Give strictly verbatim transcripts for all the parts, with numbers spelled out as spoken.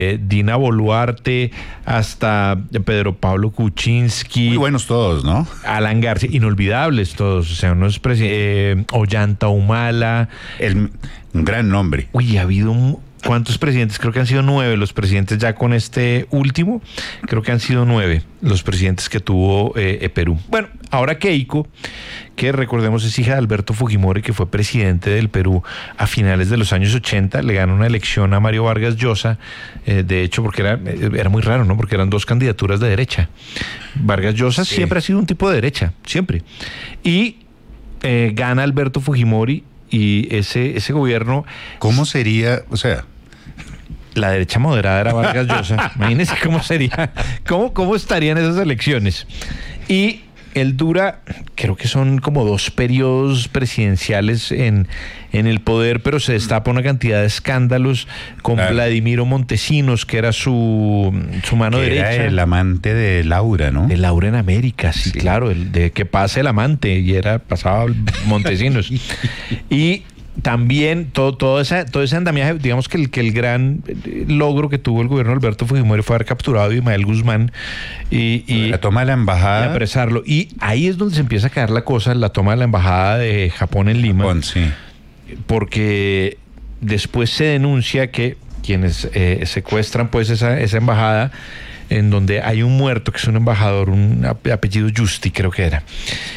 Eh, Dina Boluarte, hasta Pedro Pablo Kuczynski. Muy buenos todos, ¿no? Alan García, inolvidables todos, o sea, unos presi- eh, Ollanta Humala. El, un gran nombre. Uy, ha habido un, ¿cuántos presidentes? Creo que han sido nueve los presidentes ya con este último. Creo que han sido nueve los presidentes que tuvo eh, eh, Perú. Bueno, ahora Keiko, que recordemos es hija de Alberto Fujimori, que fue presidente del Perú a finales de los años ochenta, le ganó una elección a Mario Vargas Llosa, eh, de hecho, porque era, era muy raro, ¿no? Porque eran dos candidaturas de derecha. Vargas Llosa sí. siempre ha sido un tipo de derecha, siempre. Y eh, gana Alberto Fujimori y ese, ese gobierno... ¿Cómo sería, o sea... La derecha moderada era Vargas Llosa. Imagínense cómo sería, cómo, cómo estarían esas elecciones. Y él dura, creo que son como dos periodos presidenciales en, en el poder, pero se destapa una cantidad de escándalos con claro. Vladimiro Montesinos, que era su, su mano que derecha. Era el amante de Laura, ¿no? De Laura en América, sí, sí. claro, el de que pase el amante, y era, pasaba Montesinos. Y también todo, todo, esa, todo ese andamiaje, digamos que el, que el gran logro que tuvo el gobierno de Alberto Fujimori fue haber capturado a Ismael Guzmán y, y la toma de la embajada y apresarlo. Y ahí es donde se empieza a caer la cosa, la toma de la embajada de Japón en Lima. Japón, sí. Porque después se denuncia que quienes eh, secuestran pues esa, esa embajada, en donde hay un muerto que es un embajador, un apellido Justi creo que era,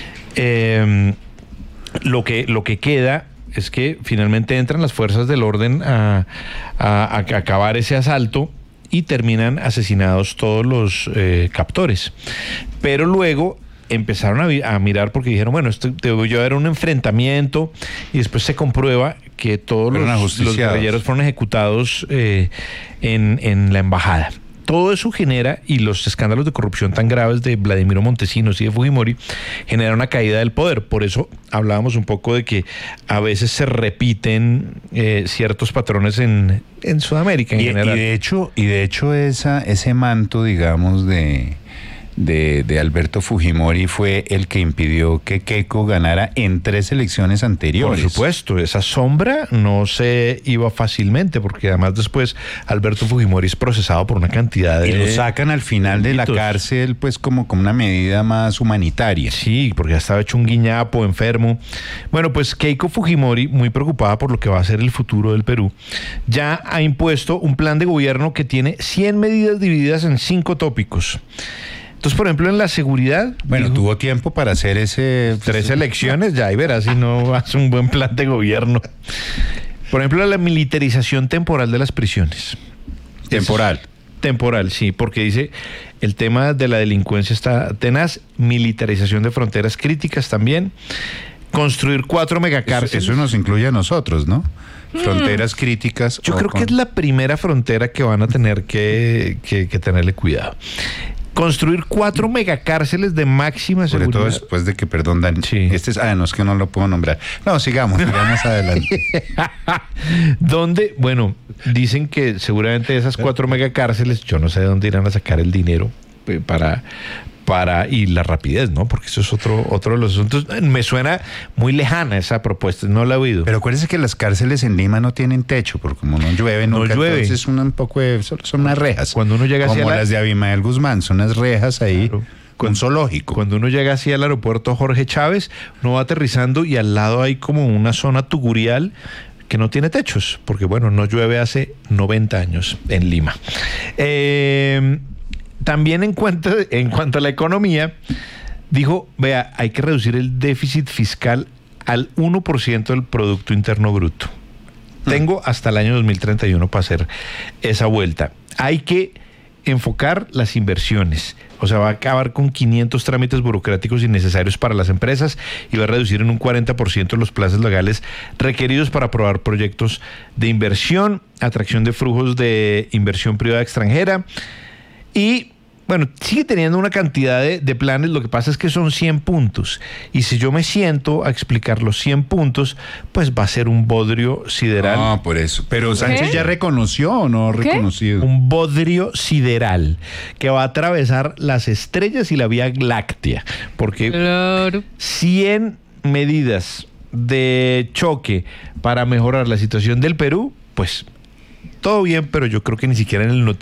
eh, lo que, lo que queda es que finalmente entran las fuerzas del orden a, a, a acabar ese asalto y terminan asesinados todos los eh, captores. Pero luego empezaron a, a mirar porque dijeron, bueno, esto debió haber un enfrentamiento, y después se comprueba que todos los, los guerrilleros fueron ejecutados eh, en, en la embajada. Todo eso genera, y los escándalos de corrupción tan graves de Vladimiro Montesinos y de Fujimori, genera una caída del poder. Por eso hablábamos un poco de que a veces se repiten eh, ciertos patrones en, en Sudamérica en y, general. Y de hecho, y de hecho esa, ese manto, digamos, de... De, de Alberto Fujimori fue el que impidió que Keiko ganara en tres elecciones anteriores. Por supuesto, esa sombra no se iba fácilmente, porque además después Alberto Fujimori es procesado por una cantidad de... Y lo sacan al final de la cárcel pues como, como una medida más humanitaria. Sí, porque ya estaba hecho un guiñapo, enfermo. Bueno, pues Keiko Fujimori, muy preocupada por lo que va a ser el futuro del Perú, ya ha impuesto un plan de gobierno que tiene cien medidas divididas en cinco tópicos. Entonces, por ejemplo, en la seguridad... Bueno, dijo, tuvo tiempo para hacer ese... Tres elecciones, ya, y verás si no hace un buen plan de gobierno. Por ejemplo, la militarización temporal de las prisiones. Temporal. Es, temporal, sí, porque dice, el tema de la delincuencia está tenaz, militarización de fronteras críticas también, construir cuatro megacárceles. Eso, eso nos incluye a nosotros, ¿no? Fronteras mm. críticas. Yo creo con... que es la primera frontera que van a tener que, que, que tenerle cuidado. Construir cuatro megacárceles de máxima Sobre seguridad. Sobre todo después de que, perdón, Dan, sí. este es, ah, no, es que no lo puedo nombrar. No, sigamos, sigamos adelante. Donde, bueno, dicen que seguramente esas cuatro megacárceles, yo no sé de dónde irán a sacar el dinero para... para y la rapidez, ¿no? Porque eso es otro otro de los asuntos. Me suena muy lejana esa propuesta, no la he oído. Pero acuérdense que las cárceles en Lima no tienen techo, porque como no llueve, no nunca, llueve. Entonces son un poco de, son, son unas rejas. Cuando uno llega como hacia las la... de Abimael Guzmán, son unas rejas ahí, claro. Con un zoológico. Cuando uno llega así al aeropuerto Jorge Chávez, uno va aterrizando y al lado hay como una zona tugurial que no tiene techos, porque bueno, no llueve hace noventa años en Lima. Eh... También en cuanto, en cuanto a la economía, dijo, vea, hay que reducir el déficit fiscal al uno por ciento del Producto Interno Bruto. Mm. Tengo hasta el año dos mil treinta y uno para hacer esa vuelta. Hay que enfocar las inversiones. O sea, va a acabar con quinientos trámites burocráticos innecesarios para las empresas y va a reducir en un cuarenta por ciento los plazos legales requeridos para aprobar proyectos de inversión, atracción de flujos de inversión privada extranjera. Y bueno, sigue teniendo una cantidad de, de planes, lo que pasa es que son cien puntos. Y si yo me siento a explicar los cien puntos, pues va a ser un bodrio sideral. No, por eso. Pero Sánchez ¿Qué? ya reconoció o no ¿Qué? reconocido. Un bodrio sideral que va a atravesar las estrellas y la Vía Láctea. Porque claro. cien medidas de choque para mejorar la situación del Perú, pues... todo bien, pero yo creo que ni siquiera en el